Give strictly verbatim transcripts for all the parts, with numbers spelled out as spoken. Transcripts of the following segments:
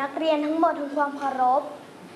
นักเรียนทั้งหมดทุกความเคารพ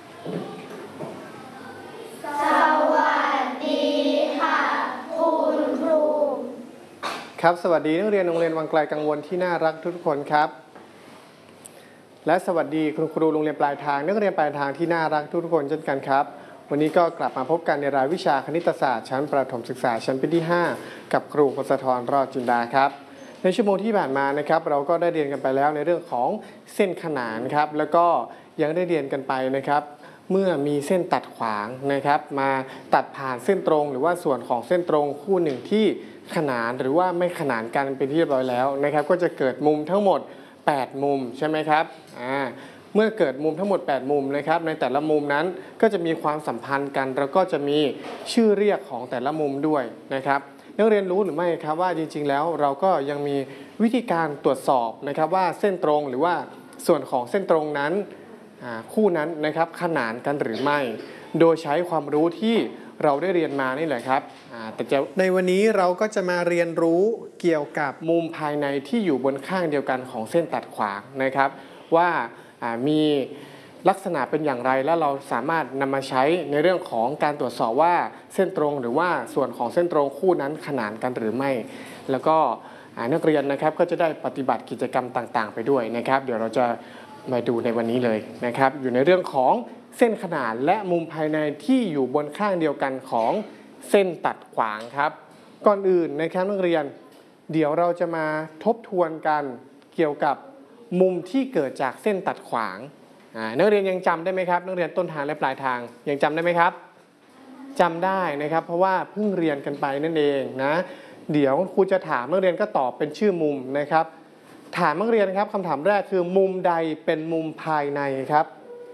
สวัสดีค่ะคุณครูครับสวัสดีนักเรียนโรงเรียนวังไกลกังวลที่น่ารักทุกคนครับและสวัสดีคุณครูโรงเรียนปลายทางนักเรียนปลายทางที่น่ารักทุกคนเช่นกันครับวันนี้ก็กลับมาพบกันในรายวิชาคณิตศาสตร์ชั้นประถมศึกษาชั้นปีที่ห้ากับครูพศธรรอดจินดาครับในชั่วโมงที่ผ่านมานะครับเราก็ได้เรียนกันไปแล้วในเรื่องของเส้นขนานครับแล้วก็ยังได้เรียนกันไปนะครับเมื่อมีเส้นตัดขวางนะครับมาตัดผ่านเส้นตรงหรือว่าส่วนของเส้นตรงคู่หนึ่งที่ขนานหรือว่าไม่ขนานกันเป็นที่เรียบร้อยแล้วนะครับก็จะเกิดมุมทั้งหมดแปดมุมใช่ไหมครับอ่าเมื่อเกิดมุมทั้งหมดแปดมุมนะครับในแต่ละมุมนั้นก็จะมีความสัมพันธ์กันแล้วก็จะมีชื่อเรียกของแต่ละมุมด้วยนะครับนักเรียนรู้หรือไม่ครับว่าจริงๆแล้วเราก็ยังมีวิธีการตรวจสอบนะครับว่าเส้นตรงหรือว่าส่วนของเส้นตรงนั้นคู่นั้นนะครับขนานกันหรือไม่โดยใช้ความรู้ที่เราได้เรียนมานี่แหละครับแต่จะในวันนี้เราก็จะมาเรียนรู้เกี่ยวกับมุมภายในที่อยู่บนข้างเดียวกันของเส้นตัดขวางนะครับว่ามีลักษณะเป็นอย่างไรและเราสามารถนำมาใช้ในเรื่องของการตรวจสอบว่าเส้นตรงหรือว่าส่วนของเส้นตรงคู่นั้นขนานกันหรือไม่แล้วก็นักเรียนนะครับก็จะได้ปฏิบัติกิจกรรมต่างๆไปด้วยนะครับเดี๋ยวเราจะมาดูในวันนี้เลยนะครับอยู่ในเรื่องของเส้นขนานและมุมภายในที่อยู่บนข้างเดียวกันของเส้นตัดขวางครับก่อนอื่นนะครับนักเรียนเดี๋ยวเราจะมาทบทวนกันเกี่ยวกับมุมที่เกิดจากเส้นตัดขวางนักเรียนยังจำได้ไหมครับนักเรียนต้นทางและปลายทางยังจำได้ไหมครับจำได้นะครับเพราะว่าเพิ่งเรียนกันไปนั่นเองนะเดี๋ยวครูจะถามนักเรียนก็ตอบเป็นชื่อมุมนะครับถามนักเรียนครับคำถามแรกคือมุมใดเป็นมุมภายในครับ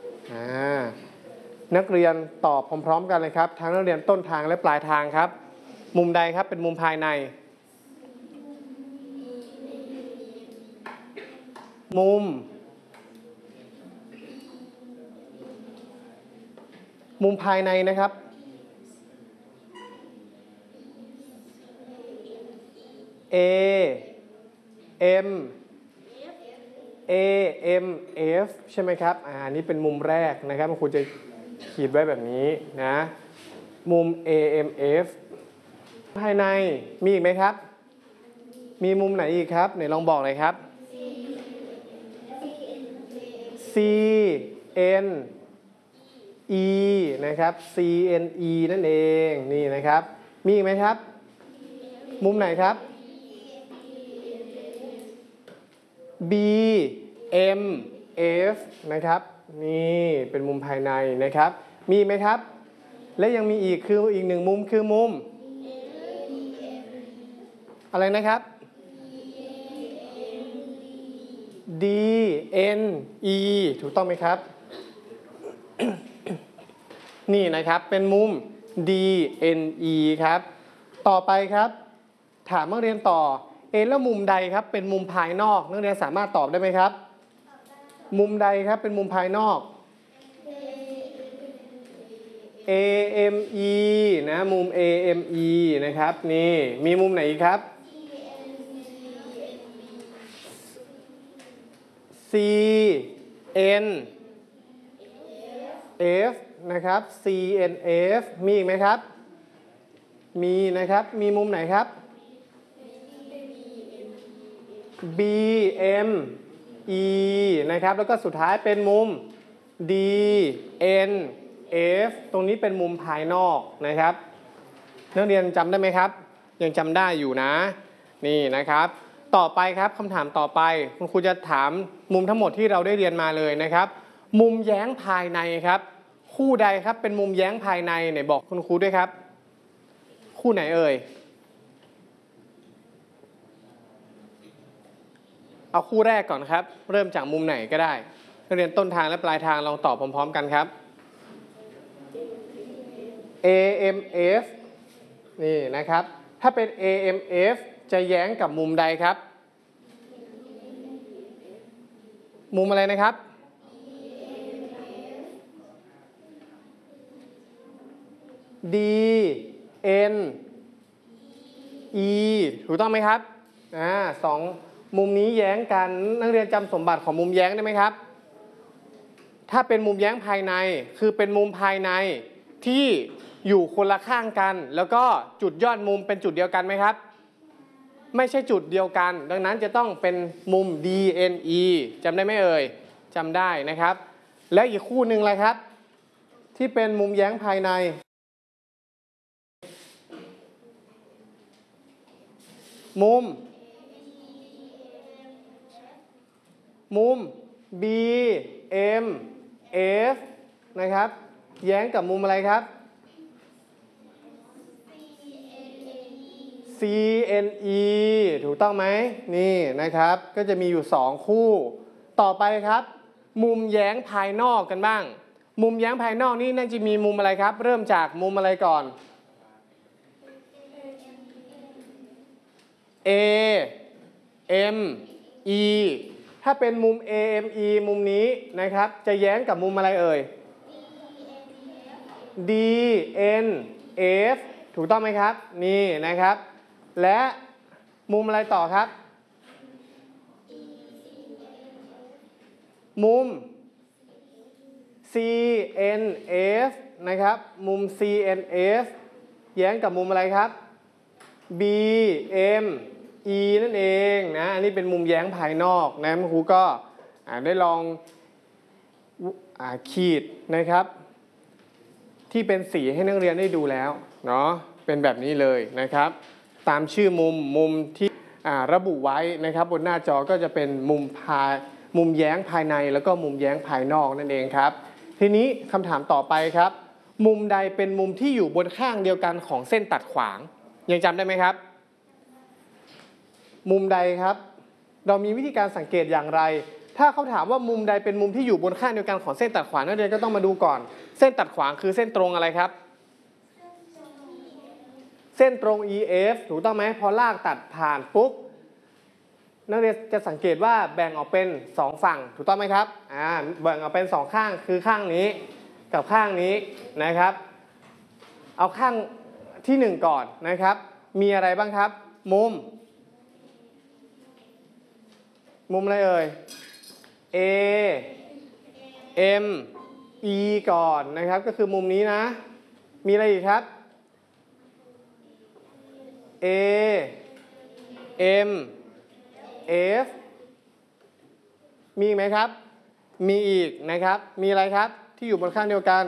นักเรียนตอบพร้อมๆกันเลยครับทั้งนักเรียนต้นทางและปลายทางครับมุมใดครับเป็นมุมภายในมุมมุมภายในนะครับ A M A M F ใช่ไหมครับอ่านี่เป็นมุมแรกนะครับครูจะขีดไว้แบบนี้นะมุม A M F ภายในมีอีกไหมครับมีมุมไหนอีกครับไหนลองบอกเลยครับ C N E นะครับ C N E นั่นเองนี่นะครับมีอีกไหมครับมุมไหนครับ B M F นะครับนี่เป็นมุมภายในนะครับมีไหมครับและยังมีอีกคืออีกหนึ่งมุมคือมุมอะไรนะครับ D N E ถูกต้องไหมครับ นี่นะครับเป็นมุม D N E ครับต่อไปครับถามนักเรียนต่อเอแล้วมุมใดครับเป็นมุมภายนอกนักเรียนสามารถตอบได้ไหมครับมุมใดครับเป็นมุมภายนอก A M E นะมุม A M E นะครับนี่มีมุมไหนอีกครับ C N F นะครับ C N F มีอีกไหมครับมีนะครับมีมุมไหนครับ B M E นะครับแล้วก็สุดท้ายเป็นมุม D N F ตรงนี้เป็นมุมภายนอกนะครับนักเรียนจำได้ไหมครับยังจำได้อยู่นะนี่นะครับต่อไปครับคำถามต่อไปคุณครูจะถามมุมทั้งหมดที่เราได้เรียนมาเลยนะครับมุมแย้งภายในครับคู่ใดครับเป็นมุมแย้งภายในไหนบอกคุณครูด้วยครับคู่ไหนเอ่ยเอาคู่แรกก่อนครับเริ่มจากมุมไหนก็ได้นักเรียนต้นทางและปลายทางลองตอบพร้อมๆกันครับ A M F นี่นะครับถ้าเป็น A M F จะแย้งกับมุมใดครับมุมอะไรนะครับ D N E ถูกต้องไหมครับอ่าสองมุมนี้แย้งกันนักเรียนจำสมบัติของมุมแย้งได้ไหมครับถ้าเป็นมุมแย้งภายในคือเป็นมุมภายในที่อยู่คนละข้างกันแล้วก็จุดยอดมุมเป็นจุดเดียวกันไหมครับไม่ใช่จุดเดียวกันดังนั้นจะต้องเป็นมุม ดี เอ็น อี จำได้ไหมเอ่ยจำได้นะครับและอีกคู่หนึ่งเลยครับที่เป็นมุมแย้งภายในมุมมุม บี เอ็ม เอฟ นะครับแย้งกับมุมอะไรครับ ซี เอ็น อี ถูกต้องไหมนี่นะครับก็จะมีอยู่สองคู่ต่อไปครับมุมแย้งภายนอกกันบ้างมุมแย้งภายนอกนี่น่าจะมีมุมอะไรครับเริ่มจากมุมอะไรก่อน A M E ถ้าเป็นมุม A M E มุมนี้นะครับจะแย้งกับมุมอะไรเอ่ย D N F ถูกต้องไหมครับนี่นะครับและมุมอะไรต่อครับมุม C N F นะครับมุม C N F แย้งกับมุมอะไรครับ B M E นั่นเองนะอันนี้เป็นมุมแย้งภายนอกนะครูก็ได้ลองขีดนะครับที่เป็นสีให้นักเรียนได้ดูแล้วเนาะเป็นแบบนี้เลยนะครับตามชื่อมุมมุมที่ระบุไว้นะครับบนหน้าจอก็จะเป็นมุมภายมุมแย้งภายในแล้วก็มุมแย้งภายนอกนั่นเองครับทีนี้คำถามต่อไปครับมุมใดเป็นมุมที่อยู่บนข้างเดียวกันของเส้นตัดขวางยังจำได้ไหมครับมุมใดครับเรามีวิธีการสังเกตอย่างไรถ้าเขาถามว่ามุมใดเป็นมุมที่อยู่บนข้างเดียวกันของเส้นตัดขวางนักเรียนก็ต้องมาดูก่อนเส้นตัดขวางคือเส้นตรงอะไรครับเส้นตรง อี เอฟ ถูกต้องไหมพอลากตัดผ่านปุ๊บนักเรียนจะสังเกตว่าแบ่งออกเป็นสองฝั่งถูกต้องไหมครับอ่าแบ่งออกเป็นสองข้างคือข้างนี้กับข้างนี้นะครับเอาข้างที่หนึ่งก่อนนะครับมีอะไรบ้างครับมุมมุมอะไรเอ่ย A M E ก่อนนะครับก็คือมุมนี้นะมีอะไรอีกครับ A M F มีไหมครับมีอีกนะครับมีอะไรครับที่อยู่บนข้างเดียวกัน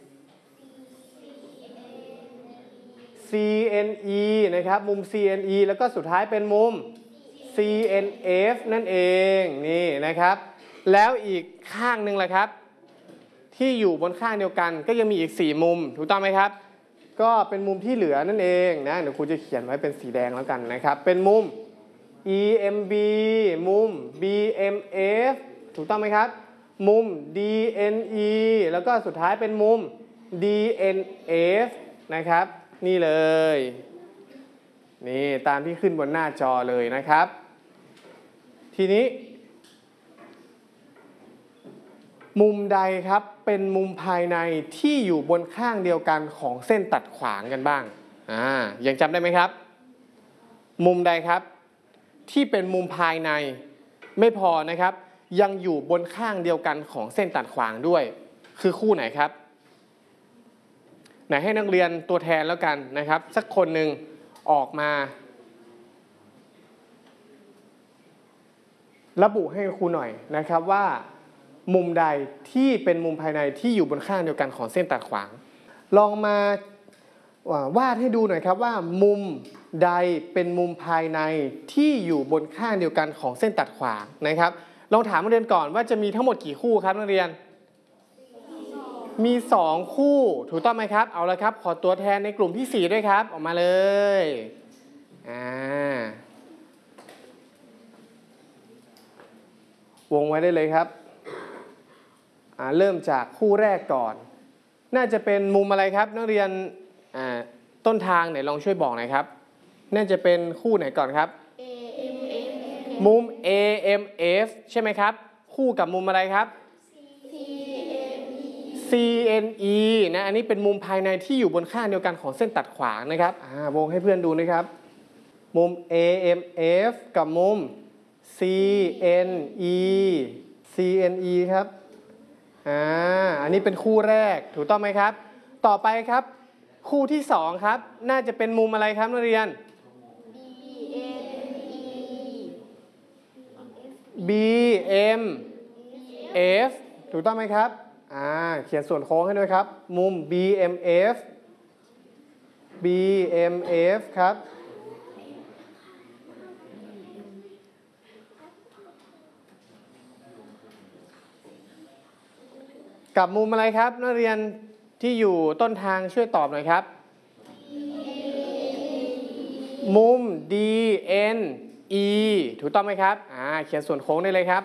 C N E นะครับมุม C N E แล้วก็สุดท้ายเป็นมุม C N F นั่นเองนี่นะครับแล้วอีกข้างหนึ่งแหละครับที่อยู่บนข้างเดียวกันก็ยังมีอีกสี่มุมถูกต้องไหมครับก็เป็นมุมที่เหลือนั่นเองนะเดี๋ยวครูจะเขียนไว้เป็นสีแดงแล้วกันนะครับเป็นมุม E M B มุม B M F ถูกต้องไหมครับมุม D N E แล้วก็สุดท้ายเป็นมุม D N F นะครับนี่เลยนี่ตามที่ขึ้นบนหน้าจอเลยนะครับทีนี้มุมใดครับเป็นมุมภายในที่อยู่บนข้างเดียวกันของเส้นตัดขวางกันบ้างอ่ายังจำได้ไหมครับมุมใดครับที่เป็นมุมภายในไม่พอนะครับยังอยู่บนข้างเดียวกันของเส้นตัดขวางด้วยคือคู่ไหนครับไหนให้นักเรียนตัวแทนแล้วกันนะครับสักคนหนึ่งออกมาระบุให้ครูหน่อยนะครับว่ามุมใดที่เป็นมุมภายในที่อยู่บนข้างเดียวกันของเส้นตัดขวางลองมาวาดให้ดูหน่อยครับว่ามุมใดเป็นมุมภายในที่อยู่บนข้างเดียวกันของเส้นตัดขวางนะครับลองถามนักเรียนก่อนว่าจะมีทั้งหมดกี่คู่ครับนักเรียนมีสองคู่ถูกต้องไหมครับเอาละครับขอตัวแทนในกลุ่มที่สี่ด้วยครับออกมาเลยอ่าวงไว้ได้เลยครับเริ่มจากคู่แรกก่อนน่าจะเป็นมุมอะไรครับนักเรียนต้นทางไหนลองช่วยบอกหน่อยครับน่าจะเป็นคู่ไหนก่อนครับ มุม A M F ใช่ไหมครับคู่กับมุมอะไรครับ C N E นะอันนี้เป็นมุมภายในที่อยู่บนข้างเดียวกันของเส้นตัดขวางนะครับวงให้เพื่อนดูนะครับมุม A M F กับมุม C N E C N E ครับอ่าอันนี้เป็นคู่แรกถูกต้องไหมครับต่อไปครับคู่ที่สองครับน่าจะเป็นมุมอะไรครับนักเรียน B M F ถูกต้องไหมครับอ่าเขียนส่วนโค้งให้ด้วยครับมุม B M F B M F ครับกับมุมอะไรครับนักเรียนที่อยู่ต้นทางช่วยตอบหน่อยครับมุม D N E ถูกต้องไหมครับอ่าเขียนส่วนโค้งได้เลยครับ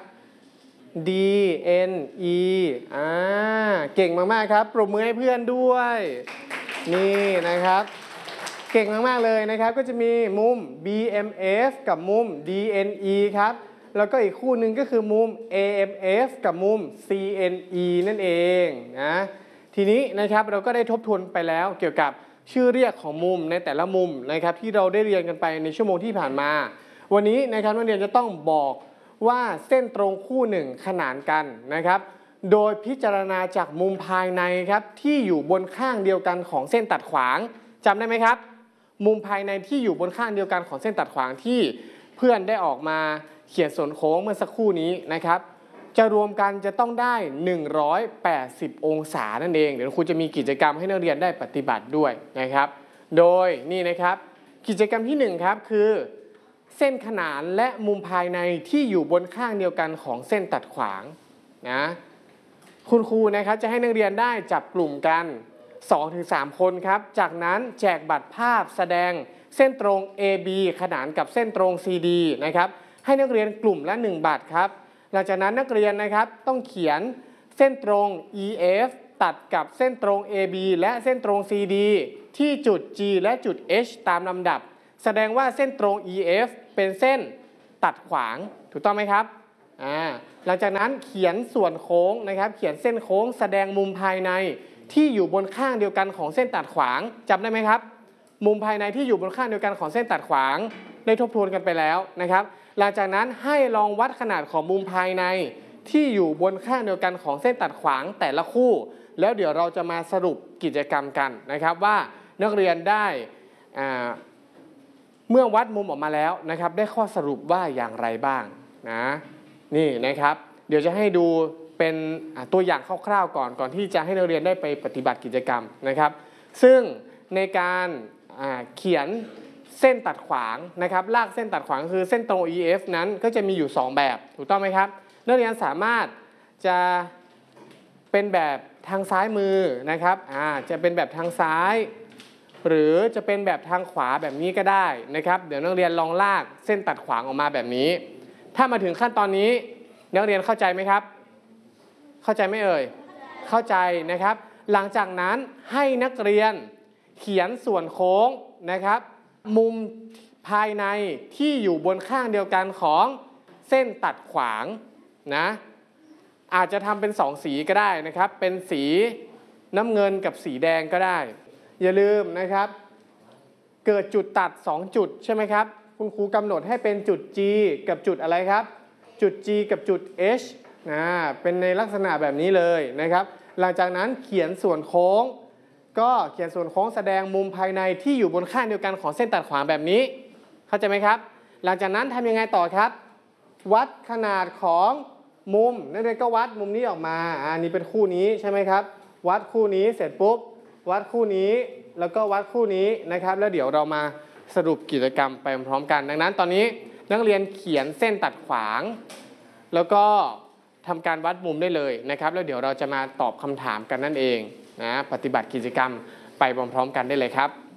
D N E อ่าเก่งมากๆครับปรบมือให้เพื่อนด้วยนี่นะครับเก่งมากๆเลยนะครับก็จะมีมุม B M F กับมุม D N E ครับแล้วก็อีกคู่หนึ่งก็คือมุม A M F กับมุม C N E นั่นเองนะทีนี้นะครับเราก็ได้ทบทวนไปแล้วเกี่ยวกับชื่อเรียกของมุมในแต่ละมุมนะครับที่เราได้เรียนกันไปในชั่วโมงที่ผ่านมาวันนี้นะครับนักเรียนจะต้องบอกว่าเส้นตรงคู่หนึ่งขนานกันนะครับโดยพิจารณาจากมุมภายในครับที่อยู่บนข้างเดียวกันของเส้นตัดขวางจำได้ไหมครับมุมภายในที่อยู่บนข้างเดียวกันของเส้นตัดขวางที่เพื่อนได้ออกมาเขียนส่วนโค้งเมื่อสักครู่นี้นะครับจะรวมกันจะต้องได้หนึ่งร้อยแปดสิบองศานั่นเองเดี๋ยวครูจะมีกิจกรรมให้นักเรียนได้ปฏิบัติด้วยนะครับโดยนี่นะครับกิจกรรมที่หนึ่งครับคือเส้นขนานและมุมภายในที่อยู่บนข้างเดียวกันของเส้นตัดขวางนะคุณครูนะครับจะให้นักเรียนได้จับกลุ่มกัน สองถึงสาม คนครับจากนั้นแจกบัตรภาพแสดงเส้นตรง เอ บี ขนานกับเส้นตรง ซี ดี นะครับให้นักเรียนกลุ่มละหนึ่งบัตรครับหลังจากนั้นนักเรียนนะครับต้องเขียนเส้นตรง อี เอฟ ตัดกับเส้นตรง เอ บี และเส้นตรง ซี ดี ที่จุด G และจุด H ตามลำดับแสดงว่าเส้นตรง อี เอฟ เป็นเส้นตัดขวางถูกต้องไหมครับอ่าหลังจากนั้นเขียนส่วนโค้งนะครับเขียนเส้นโค้งแสดงมุมภายในที่อยู่บนข้างเดียวกันของเส้นตัดขวางจำได้ไหมครับมุมภายในที่อยู่บนข้างเดียวกันของเส้นตัดขวางได้ทบทวนกันไปแล้วนะครับหลังจากนั้นให้ลองวัดขนาดของมุมภายในที่อยู่บนข้างเดียวกันของเส้นตัดขวางแต่ละคู่แล้วเดี๋ยวเราจะมาสรุปกิจกรรมกันนะครับว่านักเรียนได้อ่าเมื่อวัดมุมออกมาแล้วนะครับได้ข้อสรุปว่าอย่างไรบ้างนะนี่นะครับเดี๋ยวจะให้ดูเป็นตัวอย่างคร่าวๆก่อนก่อนที่จะให้นักเรียนได้ไปปฏิบัติกิจกรรมนะครับซึ่งในการเขียนเส้นตัดขวางนะครับลากเส้นตัดขวางคือเส้นตรง อี เอฟ นั้นก็จะมีอยู่สองแบบถูกต้องไหมครับนักเรียนสามารถจะเป็นแบบทางซ้ายมือนะครับอ่าจะเป็นแบบทางซ้ายหรือจะเป็นแบบทางขวาแบบนี้ก็ได้นะครับเดี๋ยวนักเรียนลองลากเส้นตัดขวางออกมาแบบนี้ถ้ามาถึงขั้นตอนนี้นักเรียนเข้าใจไหมครับเข้าใจไหมเอ่ยเข้าใจนะครับหลังจากนั้นให้นักเรียนเขียนส่วนโค้งนะครับมุมภายในที่อยู่บนข้างเดียวกันของเส้นตัดขวางนะอาจจะทำเป็นสองสีก็ได้นะครับเป็นสีน้ำเงินกับสีแดงก็ได้อย่าลืมนะครับเกิดจุดตัดสองจุดใช่ไหมครับคุณครูกำหนดให้เป็นจุด G กับจุดอะไรครับจุด G กับจุด H นะเป็นในลักษณะแบบนี้เลยนะครับหลังจากนั้นเขียนส่วนโค้งก็เขียนส่วนโค้งแสดงมุมภายในที่อยู่บนข้างเดียวกันของเส้นตัดขวางแบบนี้เข้าใจไหมครับหลังจากนั้นทำยังไงต่อครับวัดขนาดของมุมนักเรียนก็วัดมุมนี้ออกมาอันนี้เป็นคู่นี้ใช่ไหมครับวัดคู่นี้เสร็จปุ๊บวัดคู่นี้แล้วก็วัดคู่นี้นะครับแล้วเดี๋ยวเรามาสรุปกิจกรรมไปพร้อมกันดังนั้นตอนนี้นักเรียนเขียนเส้นตัดขวางแล้วก็ทำการวัดมุมได้เลยนะครับแล้วเดี๋ยวเราจะมาตอบคำถามกันนั่นเองนะปฏิบัติกิจกรรมไปพร้อมๆกันได้เลยครับ